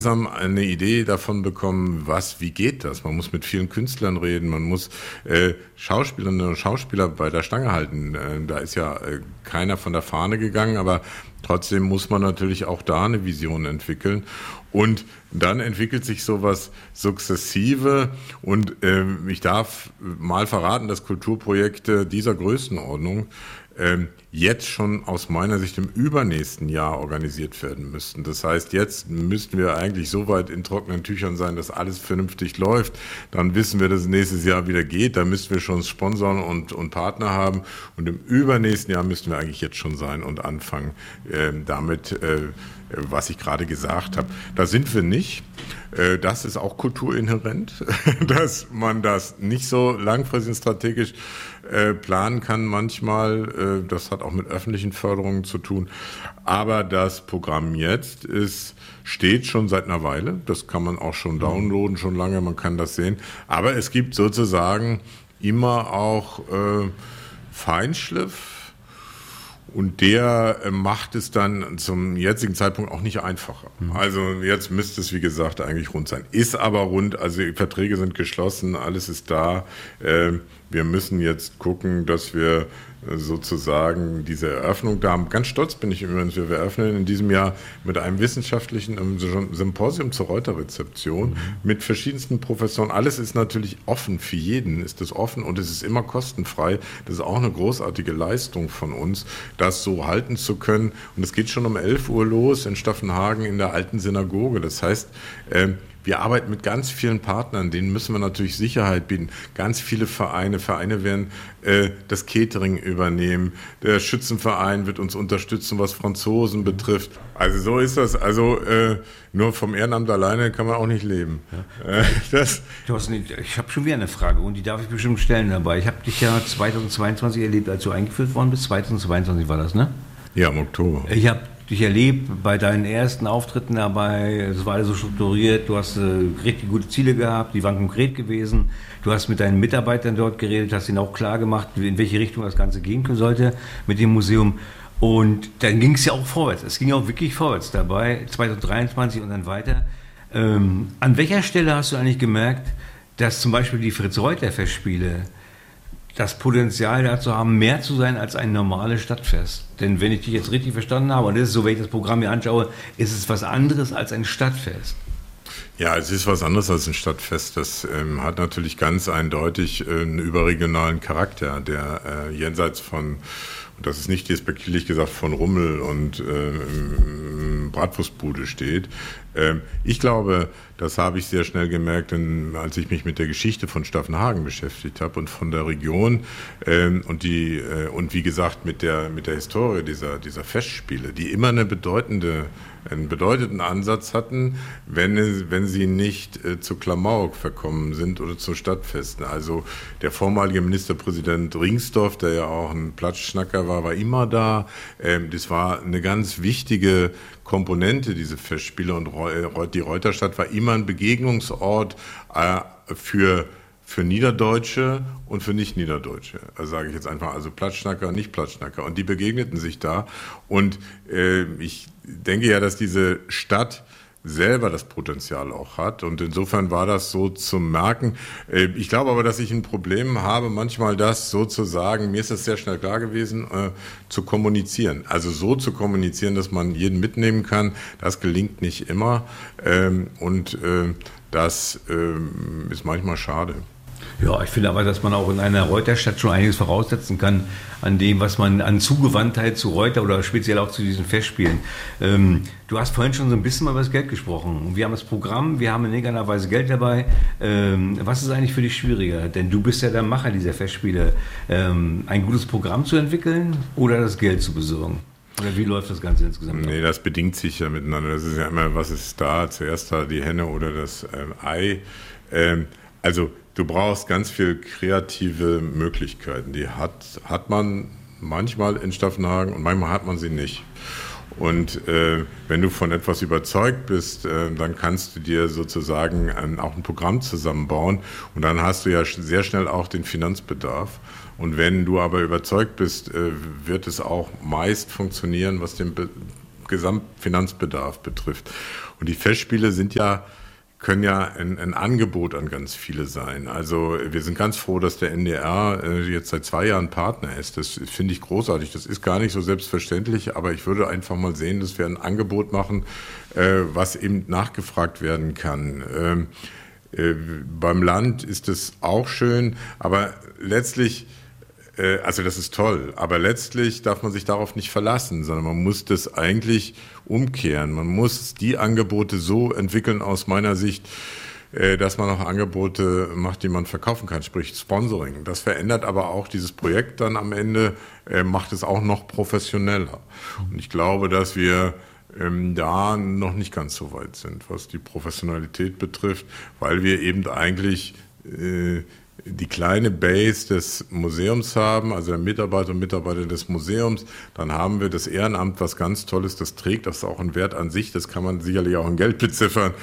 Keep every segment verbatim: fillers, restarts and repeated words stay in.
eine Idee davon bekommen, was, wie geht das? Man muss mit vielen Künstlern reden, man muss äh, Schauspielerinnen und Schauspieler bei der Stange halten. Äh, da ist ja äh, keiner von der Fahne gegangen, aber trotzdem muss man natürlich auch da eine Vision entwickeln. Und dann entwickelt sich sowas sukzessive. Und äh, ich darf mal verraten, dass Kulturprojekte dieser Größenordnung ähm, jetzt schon aus meiner Sicht im übernächsten Jahr organisiert werden müssten. Das heißt, jetzt müssten wir eigentlich so weit in trockenen Tüchern sein, dass alles vernünftig läuft. Dann wissen wir, dass es nächstes Jahr wieder geht. Da müssten wir schon Sponsoren und, und Partner haben. Und im übernächsten Jahr müssten wir eigentlich jetzt schon sein und anfangen äh, damit, äh, was ich gerade gesagt habe. Da sind wir nicht. Äh, das ist auch kulturinhärent, dass man das nicht so langfristig und strategisch äh, planen kann manchmal. Äh, das hat auch mit öffentlichen Förderungen zu tun. Aber das Programm jetzt ist, steht schon seit einer Weile. Das kann man auch schon downloaden, schon lange, man kann das sehen. Aber es gibt sozusagen immer auch äh, Feinschliff. Und der macht es dann zum jetzigen Zeitpunkt auch nicht einfacher. Also jetzt müsste es, wie gesagt, eigentlich rund sein. Ist aber rund, also die Verträge sind geschlossen, alles ist da. Wir müssen jetzt gucken, dass wir sozusagen diese Eröffnung da haben. Ganz stolz bin ich übrigens, wir eröffnen in diesem Jahr mit einem wissenschaftlichen Symposium zur Reuter-Rezeption mhm. mit verschiedensten Professoren. Alles ist natürlich offen, für jeden ist es offen und es ist immer kostenfrei. Das ist auch eine großartige Leistung von uns, das so halten zu können. Und es geht schon um elf Uhr los in Staffenhagen in der alten Synagoge. Das heißt, äh, wir arbeiten mit ganz vielen Partnern, denen müssen wir natürlich Sicherheit bieten. Ganz viele Vereine, Vereine werden äh, das Catering übernehmen. Der Schützenverein wird uns unterstützen, was Franzosen betrifft. Also so ist das. Also äh, nur vom Ehrenamt alleine kann man auch nicht leben. Ja. Äh, das Thorsten, ich habe schon wieder eine Frage und die darf ich bestimmt stellen dabei. Ich habe dich ja zweitausendzweiundzwanzig erlebt, als du eingeführt worden bist. zweitausendzweiundzwanzig war das, ne? Ja, im Oktober. Ich habe dich erlebt bei deinen ersten Auftritten dabei, es war alles so strukturiert, du hast äh, richtig gute Ziele gehabt, die waren konkret gewesen, du hast mit deinen Mitarbeitern dort geredet, hast ihnen auch klar gemacht, in welche Richtung das Ganze gehen sollte mit dem Museum und dann ging es ja auch vorwärts, es ging auch wirklich vorwärts dabei, zweitausenddreiundzwanzig und dann weiter. Ähm, an welcher Stelle hast du eigentlich gemerkt, dass zum Beispiel die Fritz-Reuter-Festspiele das Potenzial dazu haben, mehr zu sein als ein normales Stadtfest? Denn wenn ich dich jetzt richtig verstanden habe, und das ist so, wenn ich das Programm mir anschaue, ist es was anderes als ein Stadtfest. Ja, es ist was anderes als ein Stadtfest. Das ähm, hat natürlich ganz eindeutig äh, einen überregionalen Charakter, der äh, jenseits von, und das ist nicht despektierlich gesagt, von Rummel und äh, Bratwurstbude steht. Ähm, ich glaube, das habe ich sehr schnell gemerkt, denn, als ich mich mit der Geschichte von Staffenhagen beschäftigt habe und von der Region ähm, und die äh, und wie gesagt mit der mit der Historie dieser dieser Festspiele, die immer eine bedeutende einen bedeutenden Ansatz hatten, wenn, wenn sie nicht äh, zu Klamauk verkommen sind oder zu Stadtfesten. Also der vormalige Ministerpräsident Ringsdorf, der ja auch ein Platzschnacker war, war immer da. Ähm, das war eine ganz wichtige Komponente, diese Festspiele. Und die Reuterstadt war immer ein Begegnungsort äh, für für Niederdeutsche und für Nicht-Niederdeutsche, also sage ich jetzt einfach, also Platzschnacker und Nicht-Platzschnacker. Und die begegneten sich da. Und äh, ich denke ja, dass diese Stadt selber das Potenzial auch hat. Und insofern war das so zu merken. Äh, ich glaube aber, dass ich ein Problem habe, manchmal das sozusagen, mir ist das sehr schnell klar gewesen, äh, zu kommunizieren. Also so zu kommunizieren, dass man jeden mitnehmen kann, das gelingt nicht immer. Ähm, und äh, das äh, ist manchmal schade. Ja, ich finde aber, dass man auch in einer Reuterstadt schon einiges voraussetzen kann an dem, was man an Zugewandtheit zu Reuter oder speziell auch zu diesen Festspielen. Ähm, du hast vorhin schon so ein bisschen mal über das Geld gesprochen. Wir haben das Programm, wir haben in irgendeiner Weise Geld dabei. Ähm, was ist eigentlich für dich schwieriger? Denn du bist ja der Macher dieser Festspiele. Ähm, ein gutes Programm zu entwickeln oder das Geld zu besorgen? Oder wie läuft das Ganze insgesamt? Nee, das bedingt sich ja miteinander. Das ist ja immer, was ist da? Zuerst da die Henne oder das ähm, Ei. Ähm, also du brauchst ganz viel kreative Möglichkeiten. Die hat, hat man manchmal in Staffenhagen und manchmal hat man sie nicht. Und äh, wenn du von etwas überzeugt bist, äh, dann kannst du dir sozusagen ein, auch ein Programm zusammenbauen und dann hast du ja sehr schnell auch den Finanzbedarf. Und wenn du aber überzeugt bist, äh, wird es auch meist funktionieren, was den Be- Gesamtfinanzbedarf betrifft. Und die Festspiele sind ja können ja ein, ein Angebot an ganz viele sein. Also wir sind ganz froh, dass der N D R äh, jetzt seit zwei Jahren Partner ist. Das finde ich großartig. Das ist gar nicht so selbstverständlich, aber ich würde einfach mal sehen, dass wir ein Angebot machen, äh, was eben nachgefragt werden kann. Ähm, äh, beim Land ist es auch schön, aber letztlich Also das ist toll, aber letztlich darf man sich darauf nicht verlassen, sondern man muss das eigentlich umkehren. Man muss die Angebote so entwickeln aus meiner Sicht, dass man auch Angebote macht, die man verkaufen kann, sprich Sponsoring. Das verändert aber auch dieses Projekt dann am Ende, macht es auch noch professioneller. Und ich glaube, dass wir da noch nicht ganz so weit sind, was die Professionalität betrifft, weil wir eben eigentlich die kleine Base des Museums haben, also der Mitarbeiter und Mitarbeiter des Museums, dann haben wir das Ehrenamt, was ganz Tolles, das trägt, das ist auch ein Wert an sich, das kann man sicherlich auch in Geld beziffern.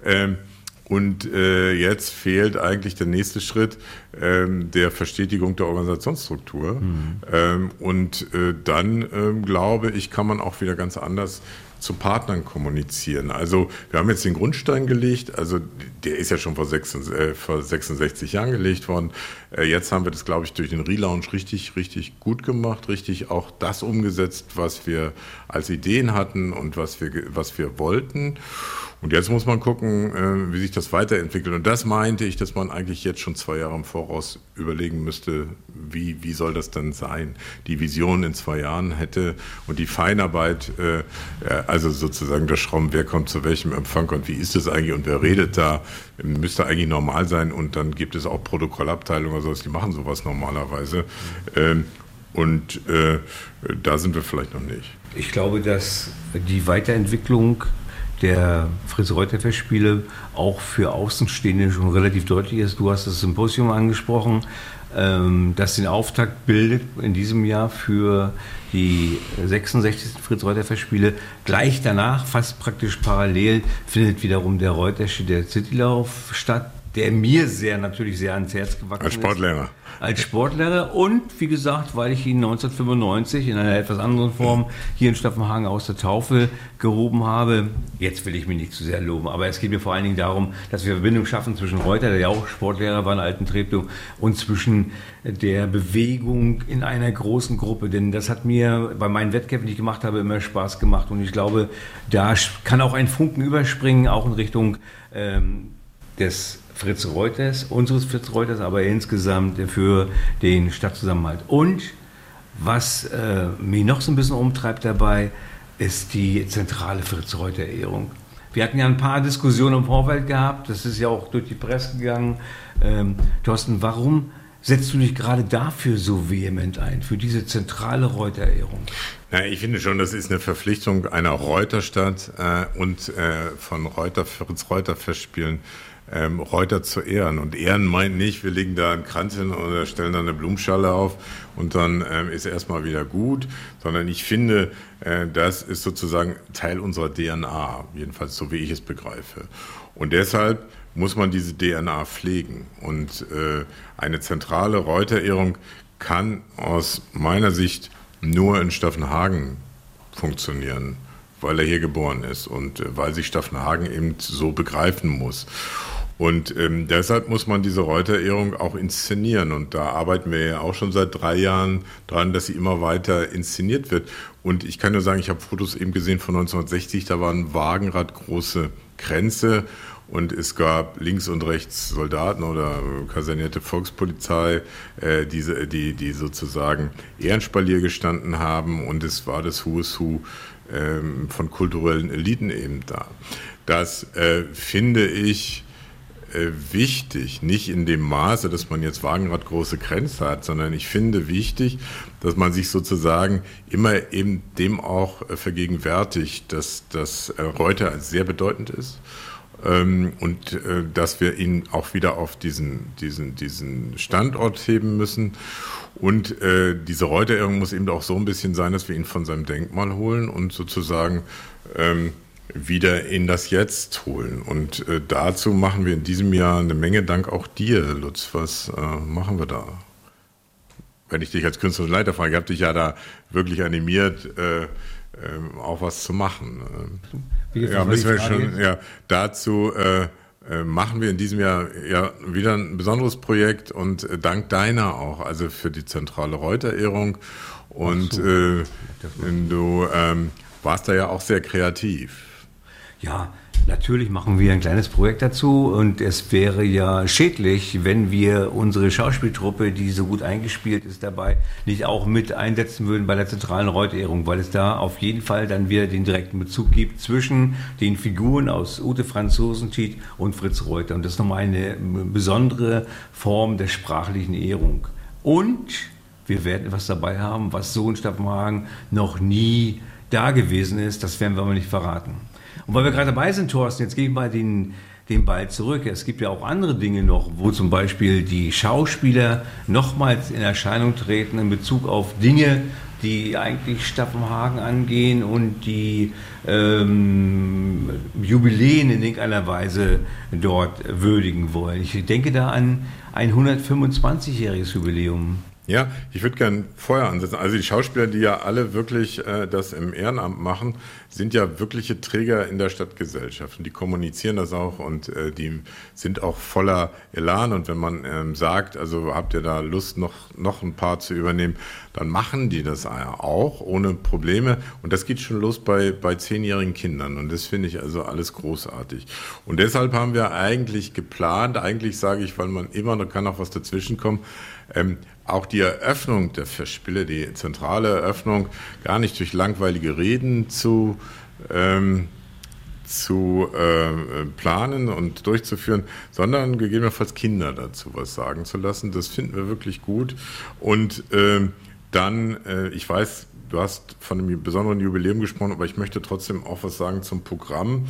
Und jetzt fehlt eigentlich der nächste Schritt der Verstetigung der Organisationsstruktur. Mhm. Und dann, glaube ich, kann man auch wieder ganz anders zu Partnern kommunizieren. Also wir haben jetzt den Grundstein gelegt, also der ist ja schon vor sechsundsechzig Jahren gelegt worden. Jetzt haben wir das, glaube ich, durch den Relaunch richtig, richtig gut gemacht, richtig auch das umgesetzt, was wir als Ideen hatten und was wir, was wir wollten. Und jetzt muss man gucken, wie sich das weiterentwickelt. Und das meinte ich, dass man eigentlich jetzt schon zwei Jahre im Voraus überlegen müsste, wie, wie soll das dann sein? Die Vision in zwei Jahren hätte und die Feinarbeit, also sozusagen das Schrauben, wer kommt zu welchem Empfang und wie ist das eigentlich und wer redet da, müsste eigentlich normal sein. Und dann gibt es auch Protokollabteilungen oder sowas, die machen sowas normalerweise. Und da sind wir vielleicht noch nicht. Ich glaube, dass die Weiterentwicklung der Fritz-Reuter-Festspiele auch für Außenstehende schon relativ deutlich ist. Du hast das Symposium angesprochen, das den Auftakt bildet in diesem Jahr für die sechsundsechzigsten Fritz-Reuter-Festspiele. Gleich danach, fast praktisch parallel, findet wiederum der Reutersche, der Citylauf statt, der mir sehr natürlich sehr ans Herz gewachsen ist. Als Sportlehrer. Ist. Als Sportlehrer und, wie gesagt, weil ich ihn neunzehnhundertfünfundneunzig in einer etwas anderen Form hier in Staffenhagen aus der Taufe gehoben habe. Jetzt will ich mich nicht zu sehr loben, aber es geht mir vor allen Dingen darum, dass wir Verbindung schaffen zwischen Reuter, der ja auch Sportlehrer war in Alten Treptow, und zwischen der Bewegung in einer großen Gruppe. Denn das hat mir bei meinen Wettkämpfen, die ich gemacht habe, immer Spaß gemacht. Und ich glaube, da kann auch ein Funken überspringen, auch in Richtung ähm, des Fritz Reuters, unseres Fritz Reuters, aber insgesamt für den Stadtzusammenhalt. Und was äh, mich noch so ein bisschen umtreibt dabei, ist die zentrale Fritz-Reuter-Ehrung. Wir hatten ja ein paar Diskussionen im Vorfeld gehabt, das ist ja auch durch die Presse gegangen. Ähm, Thorsten, warum setzt du dich gerade dafür so vehement ein, für diese zentrale Reuter-Ehrung? Ja, ich finde schon, das ist eine Verpflichtung einer Reuterstadt äh, und äh, von Reuter, Fritz-Reuter-Festspielen, Ähm, Reuter zu ehren. Und ehren meint nicht, wir legen da einen Kranz hin oder stellen da eine Blumenschale auf und dann ähm, ist erstmal wieder gut, sondern ich finde, äh, das ist sozusagen Teil unserer D N A, jedenfalls so wie ich es begreife. Und deshalb muss man diese D N A pflegen. Und äh, eine zentrale Reuterehrung kann aus meiner Sicht nur in Staffenhagen funktionieren, weil er hier geboren ist und äh, weil sich Staffenhagen eben so begreifen muss. Und ähm, deshalb muss man diese Reuterehrung auch inszenieren. Und da arbeiten wir ja auch schon seit drei Jahren dran, dass sie immer weiter inszeniert wird. Und ich kann nur sagen, ich habe Fotos eben gesehen von neunzehnhundertsechzig, da waren wagenradgroße Kränze und es gab links und rechts Soldaten oder kasernierte Volkspolizei, äh, die, die, die sozusagen Ehrenspalier gestanden haben, und es war das Who is Who ähm, von kulturellen Eliten eben da. Das äh, finde ich wichtig, nicht in dem Maße, dass man jetzt wagenradgroße Kränze hat, sondern ich finde wichtig, dass man sich sozusagen immer eben dem auch vergegenwärtigt, dass das Reuter als sehr bedeutend ist und dass wir ihn auch wieder auf diesen, diesen, diesen Standort heben müssen. Und diese Reuterehrung muss eben auch so ein bisschen sein, dass wir ihn von seinem Denkmal holen und sozusagen wieder in das Jetzt holen. Und äh, dazu machen wir in diesem Jahr eine Menge. Dank auch dir, Lutz. Was äh, machen wir da? Wenn ich dich als künstlerischer Leiter frage, ich habe dich ja da wirklich animiert, äh, ähm, auch was zu machen. Wie jetzt, Ja, was müssen war wir die Frage schon, jetzt? ja, dazu äh, äh, machen wir in diesem Jahr ja wieder ein besonderes Projekt und äh, dank deiner auch, also für die zentrale Reuterehrung. Und Ach so. äh, Das war- du ähm, warst da ja auch sehr kreativ. Ja, natürlich machen wir ein kleines Projekt dazu und es wäre ja schädlich, wenn wir unsere Schauspieltruppe, die so gut eingespielt ist dabei, nicht auch mit einsetzen würden bei der zentralen Reuterehrung, weil es da auf jeden Fall dann wieder den direkten Bezug gibt zwischen den Figuren aus Ute Franz Hosentiet und Fritz Reuter. Und das ist nochmal eine besondere Form der sprachlichen Ehrung. Und wir werden etwas dabei haben, was so in Stadtmarken noch nie da gewesen ist. Das werden wir aber nicht verraten. Und weil wir gerade dabei sind, Thorsten, jetzt gebe ich mal den, den Ball zurück. Es gibt ja auch andere Dinge noch, wo zum Beispiel die Schauspieler nochmals in Erscheinung treten in Bezug auf Dinge, die eigentlich Stadtmarken angehen und die ähm, Jubiläen in irgendeiner Weise dort würdigen wollen. Ich denke da an ein hundertfünfundzwanzigjähriges Jubiläum. Ja, ich würde gern Feuer ansetzen. Also die Schauspieler, die ja alle wirklich äh, das im Ehrenamt machen, sind ja wirkliche Träger in der Stadtgesellschaft. Und die kommunizieren das auch und äh, die sind auch voller Elan. Und wenn man ähm, sagt, also habt ihr da Lust, noch, noch ein paar zu übernehmen, dann machen die das auch ohne Probleme. Und das geht schon los bei, bei zehnjährigen Kindern. Und das finde ich also alles großartig. Und deshalb haben wir eigentlich geplant, eigentlich sage ich, weil man immer, da kann auch was dazwischen kommen, ähm, auch die Eröffnung der Festspiele, die zentrale Eröffnung, gar nicht durch langweilige Reden zu, ähm, zu äh, planen und durchzuführen, sondern gegebenenfalls Kinder dazu was sagen zu lassen. Das finden wir wirklich gut. Und ähm, dann, äh, ich weiß, du hast von einem besonderen Jubiläum gesprochen, aber ich möchte trotzdem auch was sagen zum Programm.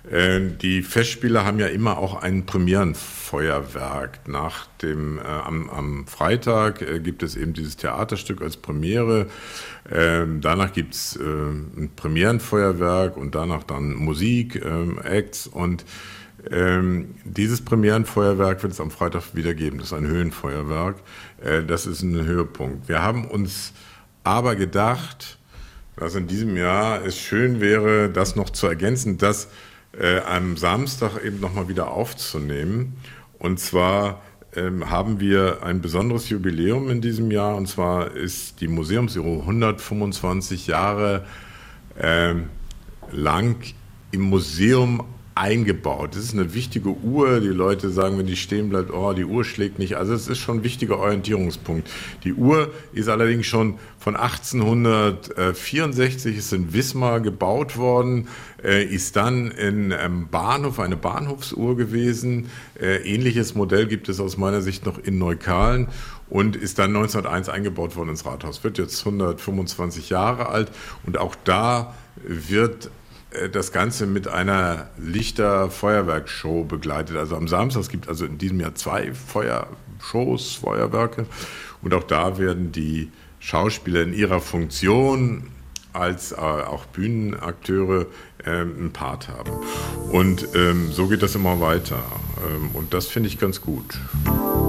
Die Festspiele haben ja immer auch ein Premierenfeuerwerk. Nach dem, äh, am, am Freitag äh, gibt es eben dieses Theaterstück als Premiere. Ähm, danach gibt es äh, ein Premierenfeuerwerk und danach dann Musik, ähm, Acts. Und ähm, dieses Premierenfeuerwerk wird es am Freitag wieder geben. Das ist ein Höhenfeuerwerk. Äh, das ist ein Höhepunkt. Wir haben uns aber gedacht, dass in diesem Jahr es schön wäre, das noch zu ergänzen, dass Äh, am Samstag eben nochmal wieder aufzunehmen. Und zwar ähm, haben wir ein besonderes Jubiläum in diesem Jahr. Und zwar ist die Museumsuhr hundertfünfundzwanzig Jahre ähm, lang im Museum eingebaut. Das ist eine wichtige Uhr. Die Leute sagen, wenn die stehen bleibt, oh, die Uhr schlägt nicht. Also es ist schon ein wichtiger Orientierungspunkt. Die Uhr ist allerdings schon von achtzehnhundertvierundsechzig, ist in Wismar gebaut worden, äh, ist dann in einem Bahnhof, eine Bahnhofsuhr gewesen. Äh, ähnliches Modell gibt es aus meiner Sicht noch in Neukalen und ist dann neunzehnhunderteins eingebaut worden ins Rathaus. Wird jetzt hundertfünfundzwanzig Jahre alt und auch da wird das Ganze mit einer Lichter-Feuerwerkshow begleitet. Also am Samstag, es gibt also in diesem Jahr zwei Feuershows, Feuerwerke. Und auch da werden die Schauspieler in ihrer Funktion als äh, auch Bühnenakteure ähm, einen Part haben. Und ähm, so geht das immer weiter. Ähm, und das finde ich ganz gut.